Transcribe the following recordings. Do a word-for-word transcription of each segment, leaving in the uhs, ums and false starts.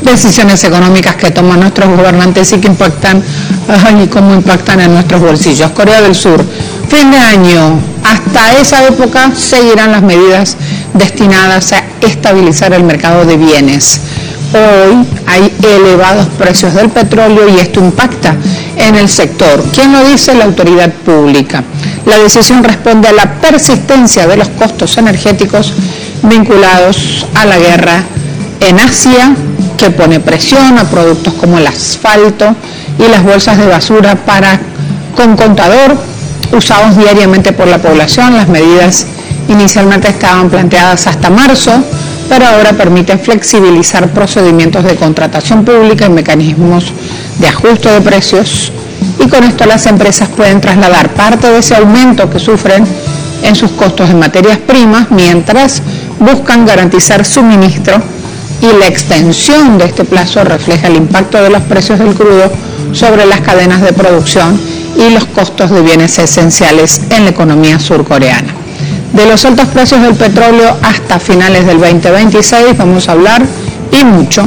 decisiones económicas que toman nuestros gobernantes y que impactan, ay, cómo impactan en nuestros bolsillos. Corea del Sur, fin de año, hasta esa época seguirán las medidas destinadas a estabilizar el mercado de bienes. Hoy hay elevados precios del petróleo y esto impacta en el sector. ¿Quién lo dice? La autoridad pública. La decisión responde a la persistencia de los costos energéticos vinculados a la guerra en Asia, que pone presión a productos como el asfalto y las bolsas de basura para con contador usados diariamente por la población. Las medidas inicialmente estaban planteadas hasta marzo, pero ahora permiten flexibilizar procedimientos de contratación pública y mecanismos de ajuste de precios, y con esto las empresas pueden trasladar parte de ese aumento que sufren en sus costos de materias primas mientras buscan garantizar suministro, y la extensión de este plazo refleja el impacto de los precios del crudo sobre las cadenas de producción y los costos de bienes esenciales en la economía surcoreana. De los altos precios del petróleo hasta finales del veinte veintiséis vamos a hablar, y mucho.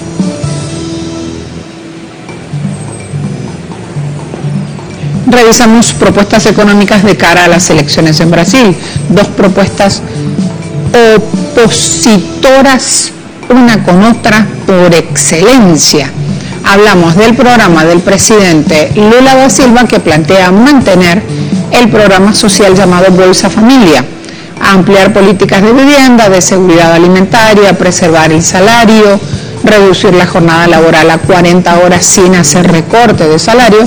Revisamos propuestas económicas de cara a las elecciones en Brasil. Dos propuestas opositoras, una con otra, por excelencia. Hablamos del programa del presidente Lula da Silva, que plantea mantener el programa social llamado Bolsa Familia, ampliar políticas de vivienda, de seguridad alimentaria, preservar el salario, reducir la jornada laboral a cuarenta horas sin hacer recorte de salario